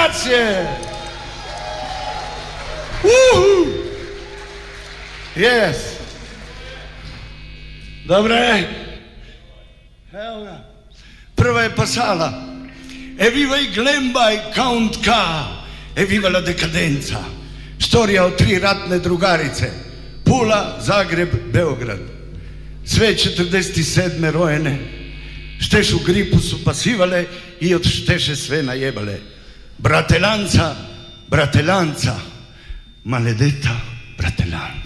Grazie! Yes! Dobre? Evo ga. Prva je pasala. Evviva i Glemba i Count K. Evviva la decadenza. Storija o 3 ratne drugarice. Pula, Zagreb, Beograd. Sve 47 rojene. Štešu gripu su pasivale i od šteše sve najebale. Bratelanca, bratelanca, maledetta bratelanca.